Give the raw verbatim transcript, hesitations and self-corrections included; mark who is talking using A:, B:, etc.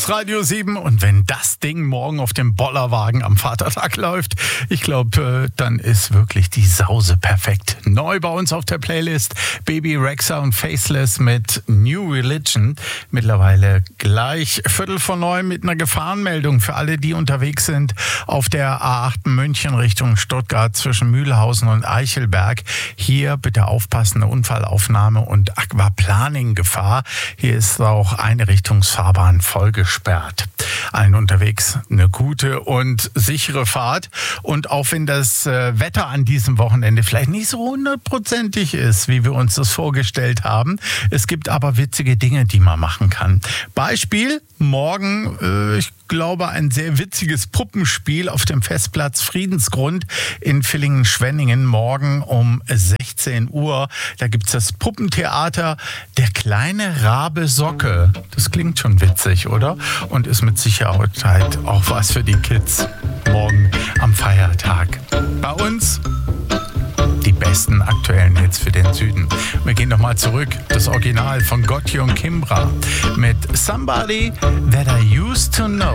A: ist Radio sieben und wenn das Ding morgen auf dem Bollerwagen am Vatertag läuft, ich glaube, dann ist wirklich die Sause perfekt. Neu bei uns auf der Playlist Baby Rexha und Faceless mit New Religion. Mittlerweile gleich Viertel vor neun mit einer Gefahrenmeldung für alle, die unterwegs sind auf der A acht München Richtung Stuttgart zwischen Mühlhausen und Eichelberg. Hier bitte aufpassen, eine Unfallaufnahme und Aquaplaning-Gefahr. Hier ist auch Einrichtungsfahrbahn voll gesperrt. Allen unterwegs eine gute und sichere Fahrt. Und auch wenn das äh, Wetter an diesem Wochenende vielleicht nicht so hundertprozentig ist, wie wir uns das vorgestellt haben, es gibt aber witzige Dinge, die man machen kann. Beispiel, morgen, äh, ich glaube, ein sehr witziges Puppenspiel auf dem Festplatz Friedensgrund in Villingen-Schwenningen morgen um sechzehn Uhr. Da gibt es das Puppentheater Der kleine Rabe Socke. Das klingt schon witzig, oder? Und ist mit Sicherheit auch was für die Kids morgen am Feiertag. Bei uns die besten aktuellen Hits für den Süden. Wir gehen nochmal zurück. Das Original von Gotti und Kimbra mit Somebody That I Used to Know.